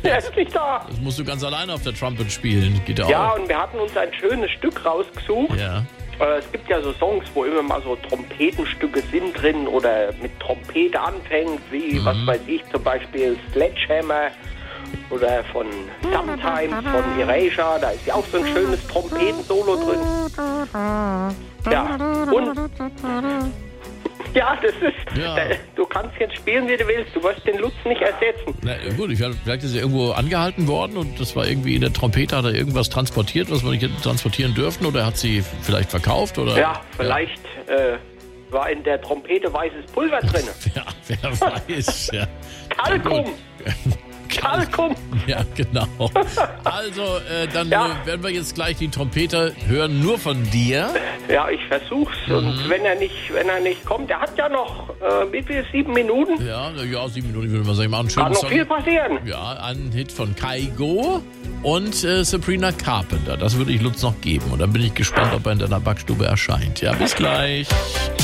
Er ist nicht da. Das musst du ganz alleine auf der Trumpet spielen. Geht ja Ja, auch. und wir hatten uns ein schönes Stück rausgesucht. Ja. Es gibt ja so Songs, wo immer mal so Trompetenstücke sind drin oder mit Trompete anfängt, wie, was weiß ich, zum Beispiel Sledgehammer oder von Sometimes, von Erasure. Da ist ja auch so ein schönes Trompetensolo drin. Ja, und... Ja, das ist... Ja. Du kannst jetzt spielen, wie du willst. Du wirst den Lutz nicht ersetzen. Na gut, vielleicht ist er irgendwo angehalten worden und das war irgendwie in der Trompete, hat er irgendwas transportiert, was wir nicht hätten transportieren dürfen, oder hat sie vielleicht verkauft? Oder? Ja, vielleicht war in der Trompete weißes Pulver drin. Ja, wer weiß. Ja. Kalkum! Kalkum! Ja, genau. Also, dann Ja. werden wir jetzt gleich die Trompete hören, nur von dir. Ja, ich versuch's. Und wenn er nicht kommt, der hat ja noch, wie viel, 7 Minuten? Ja, 7 Minuten würde man sagen. Machen einen Kann schönen noch Song. viel passieren. Ja, ein Hit von Kygo und Sabrina Carpenter. Das würde ich Lutz noch geben. Und dann bin ich gespannt, ob er in deiner Backstube erscheint. Ja, bis gleich.